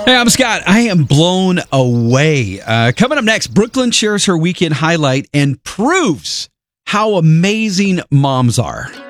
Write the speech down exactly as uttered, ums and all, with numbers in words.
Hey, I'm Scott. I am blown away. Uh, coming up next, Brooklyn shares her weekend highlight and proves how amazing moms are.